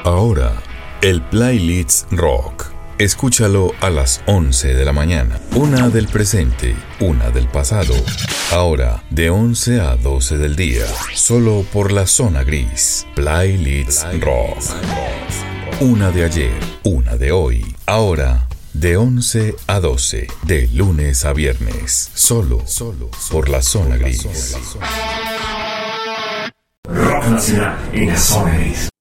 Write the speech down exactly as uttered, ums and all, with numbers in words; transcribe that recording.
Ahora, el Playlist Rock. Escúchalo a las once de la mañana. Una del presente, una del pasado. Ahora, de once a doce del día. Solo por la zona gris. Playlist Rock. Una de ayer, una de hoy. Ahora, de once a doce. De lunes a viernes. Solo, solo por la zona gris. Rock nacional en la zona gris.